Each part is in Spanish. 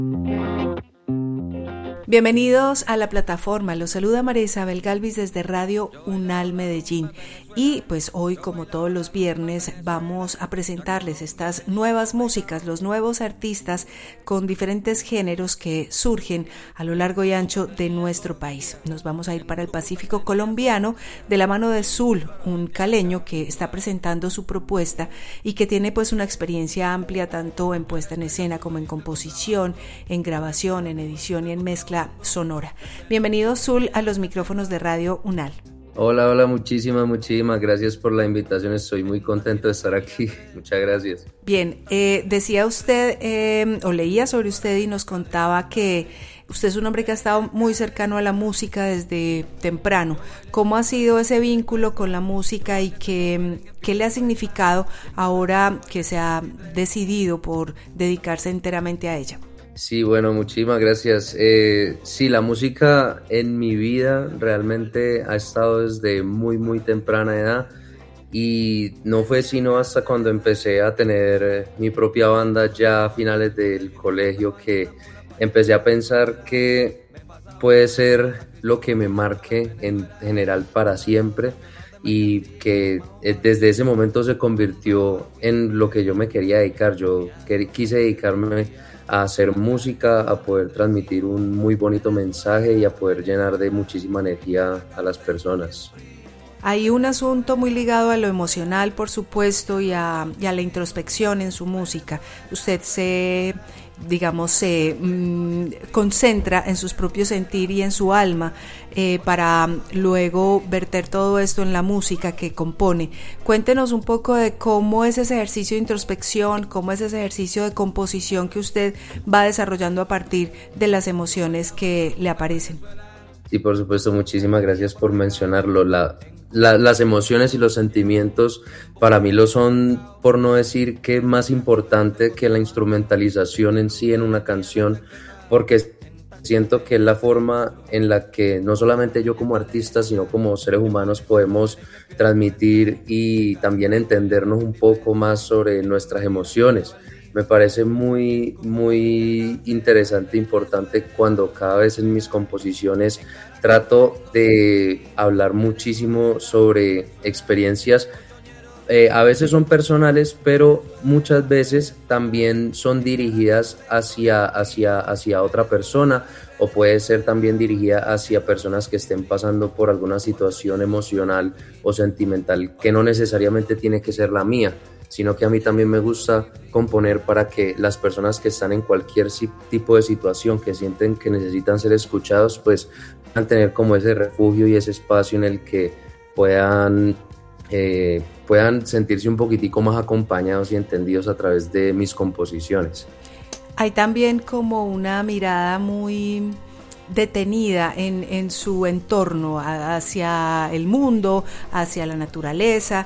Bienvenidos a la plataforma, los saluda María Isabel Galvis desde Radio UNAL Medellín y pues hoy, como todos los viernes, vamos a presentarles estas nuevas músicas, los nuevos artistas con diferentes géneros que surgen a lo largo y ancho de nuestro país. Nos vamos a ir para el Pacífico colombiano de la mano de Zul, un caleño que está presentando su propuesta y que tiene pues una experiencia amplia tanto en puesta en escena como en composición, en grabación, en edición y en mezcla sonora. Bienvenido, Zul, a los micrófonos de Radio UNAL. Hola, muchísimas gracias por la invitación, estoy muy contento de estar aquí, muchas gracias. Bien, decía usted, o leía sobre usted y nos contaba que usted es un hombre que ha estado muy cercano a la música desde temprano. ¿Cómo ha sido ese vínculo con la música y qué le ha significado ahora que se ha decidido por dedicarse enteramente a ella? Sí, bueno, muchísimas gracias. Sí, la música en mi vida realmente ha estado desde muy temprana edad y no fue sino hasta cuando empecé a tener mi propia banda ya a finales del colegio que empecé a pensar que puede ser lo que me marque en general para siempre y que desde ese momento se convirtió en lo que yo me quería dedicar. Yo quise dedicarme a hacer música, a poder transmitir un muy bonito mensaje y a poder llenar de muchísima energía a las personas. Hay un asunto muy ligado a lo emocional, por supuesto, y a la introspección en su música. Usted se concentra en sus propios sentir y en su alma para luego verter todo esto en la música que compone. Cuéntenos un poco de cómo es ese ejercicio de introspección, cómo es ese ejercicio de composición que usted va desarrollando a partir de las emociones que le aparecen. Sí, por supuesto, muchísimas gracias por mencionarlo. Las emociones y los sentimientos para mí lo son, por no decir que más importante que la instrumentalización en sí en una canción, porque siento que es la forma en la que no solamente yo como artista, sino como seres humanos podemos transmitir y también entendernos un poco más sobre nuestras emociones. Me parece muy interesante e importante cuando cada vez en mis composiciones trato de hablar muchísimo sobre experiencias. A veces son personales, pero muchas veces también son dirigidas hacia otra persona, o puede ser también dirigida hacia personas que estén pasando por alguna situación emocional o sentimental que no necesariamente tiene que ser la mía, sino que a mí también me gusta componer para que las personas que están en cualquier tipo de situación, que sienten que necesitan ser escuchados, pues puedan tener como ese refugio y ese espacio en el que puedan sentirse un poquitico más acompañados y entendidos a través de mis composiciones. Hay también como una mirada muy detenida en su entorno, hacia el mundo, hacia la naturaleza,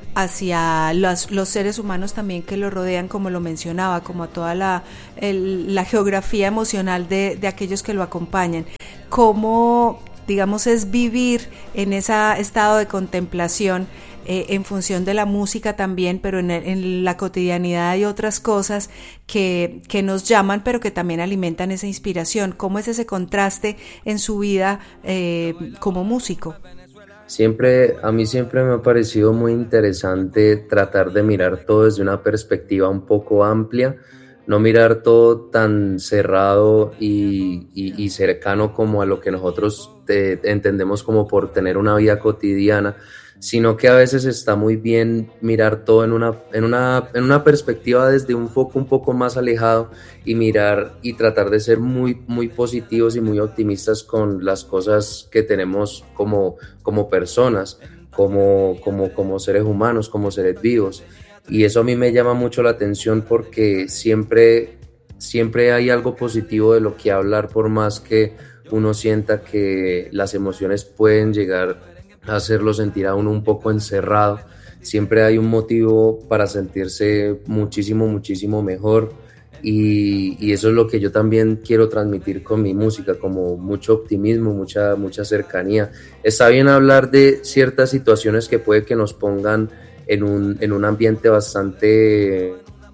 hacia los seres humanos también que lo rodean, como lo mencionaba, como a toda la geografía emocional de aquellos que lo acompañan. ¿Cómo, es vivir en ese estado de contemplación en función de la música también, pero en la cotidianidad hay otras cosas que nos llaman, pero que también alimentan esa inspiración? ¿Cómo es ese contraste en su vida como músico? A mí siempre me ha parecido muy interesante tratar de mirar todo desde una perspectiva un poco amplia, no mirar todo tan cerrado y cercano como a lo que nosotros entendemos como por tener una vida cotidiana, sino que a veces está muy bien mirar todo en una perspectiva desde un foco un poco más alejado y mirar y tratar de ser muy positivos y muy optimistas con las cosas que tenemos como personas, como seres humanos, como seres vivos. Y eso a mí me llama mucho la atención porque siempre hay algo positivo de lo que hablar, por más que uno sienta que las emociones pueden llegar a hacerlo sentir a uno un poco encerrado. Siempre hay un motivo para sentirse muchísimo mejor, y eso es lo que yo también quiero transmitir con mi música, como mucho optimismo, mucha cercanía. Está bien hablar de ciertas situaciones que puede que nos pongan en un ambiente bastante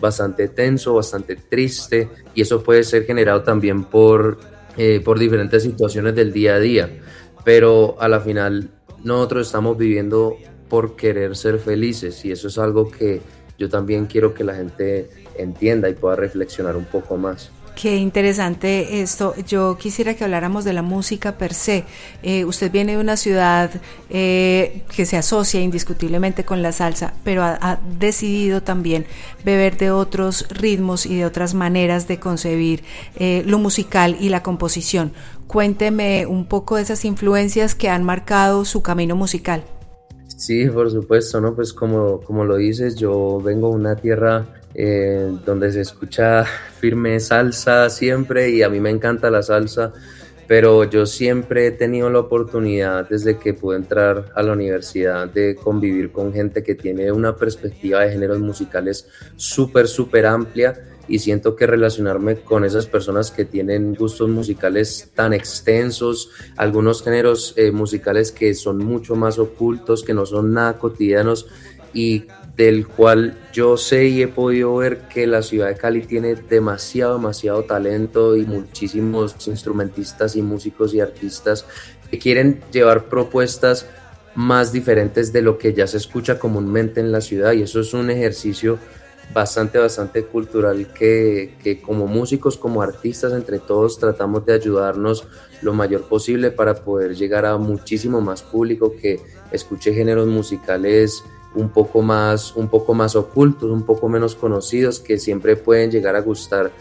bastante tenso, bastante triste, y eso puede ser generado también por diferentes situaciones del día a día, pero a la final nosotros estamos viviendo por querer ser felices, y eso es algo que yo también quiero que la gente entienda y pueda reflexionar un poco más. Qué interesante esto. Yo quisiera que habláramos de la música per se. Usted viene de una ciudad que se asocia indiscutiblemente con la salsa, pero ha decidido también beber de otros ritmos y de otras maneras de concebir lo musical y la composición. Cuénteme un poco de esas influencias que han marcado su camino musical. Sí, por supuesto, ¿no? Pues como lo dices, yo vengo de una tierra donde se escucha firme salsa siempre, y a mí me encanta la salsa, pero yo siempre he tenido la oportunidad desde que pude entrar a la universidad de convivir con gente que tiene una perspectiva de géneros musicales súper amplia, y siento que relacionarme con esas personas que tienen gustos musicales tan extensos, algunos géneros musicales que son mucho más ocultos, que no son nada cotidianos, y del cual yo sé y he podido ver que la ciudad de Cali tiene demasiado talento, y muchísimos instrumentistas y músicos y artistas que quieren llevar propuestas más diferentes de lo que ya se escucha comúnmente en la ciudad, y eso es un ejercicio bastante cultural que como músicos, como artistas, entre todos tratamos de ayudarnos lo mayor posible para poder llegar a muchísimo más público que escuche géneros musicales un poco más ocultos, un poco menos conocidos, que siempre pueden llegar a gustar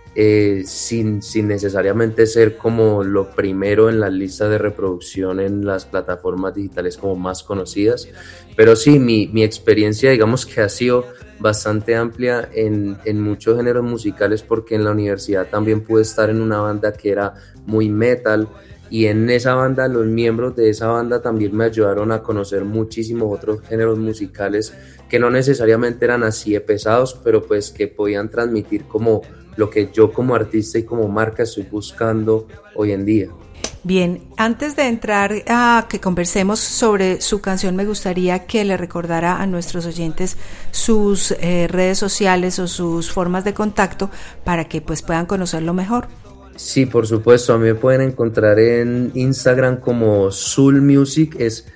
sin necesariamente ser como lo primero en la lista de reproducción en las plataformas digitales como más conocidas. Pero sí, mi experiencia, digamos que ha sido bastante amplia en muchos géneros musicales, porque en la universidad también pude estar en una banda que era muy metal, y en esa banda, los miembros de esa banda también me ayudaron a conocer muchísimos otros géneros musicales que no necesariamente eran así de pesados, pero pues que podían transmitir como lo que yo como artista y como marca estoy buscando hoy en día. Bien, antes de entrar a que conversemos sobre su canción, me gustaría que le recordara a nuestros oyentes sus redes sociales o sus formas de contacto para que pues puedan conocerlo mejor. Sí, por supuesto, a mí me pueden encontrar en Instagram como Zull Music, es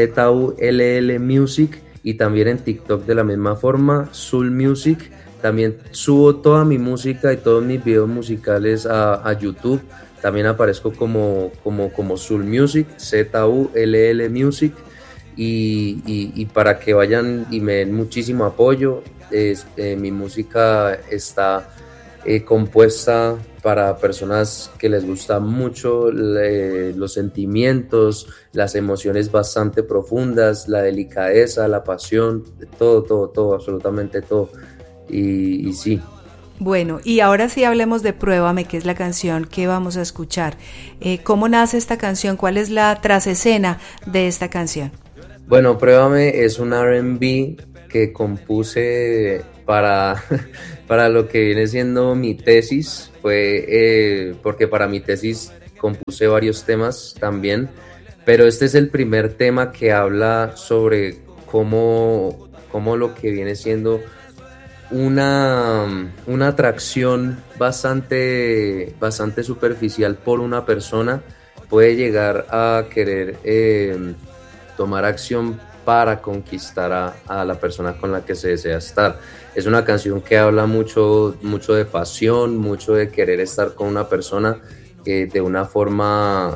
ZULL Music, y también en TikTok de la misma forma, Zull Music. También subo toda mi música y todos mis videos musicales a YouTube. También aparezco como Zull Music, ZULL Music, y para que vayan y me den muchísimo apoyo. Mi música está compuesta para personas que les gusta mucho los sentimientos, las emociones bastante profundas, la delicadeza, la pasión, todo, absolutamente todo. Y sí. Bueno, y ahora sí hablemos de Pruébame, que es la canción que vamos a escuchar. ¿Cómo nace esta canción? ¿Cuál es la trasescena de esta canción? Bueno, Pruébame es un R&B que compuse para lo que viene siendo mi tesis. Fue porque para mi tesis compuse varios temas también, pero este es el primer tema que habla sobre cómo lo que viene siendo una atracción bastante superficial por una persona puede llegar a querer tomar acción para conquistar a la persona con la que se desea estar. Es una canción que habla mucho de pasión, mucho de querer estar con una persona de una forma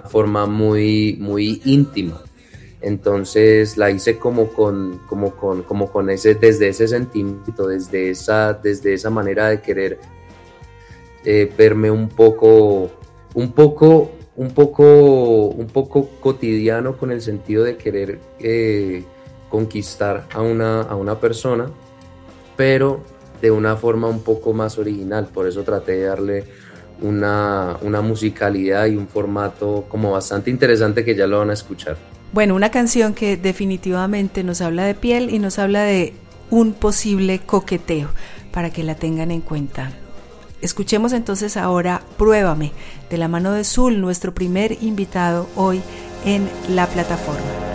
muy íntima. Entonces la hice como con ese, desde ese sentimiento, desde esa manera de querer verme un poco cotidiano, con el sentido de querer conquistar a una persona, pero de una forma un poco más original. Por eso traté de darle una musicalidad y un formato como bastante interesante, que ya lo van a escuchar. Bueno, una canción que definitivamente nos habla de piel y nos habla de un posible coqueteo, para que la tengan en cuenta. Escuchemos entonces ahora Pruébame, de la mano de Zull, nuestro primer invitado hoy en la plataforma.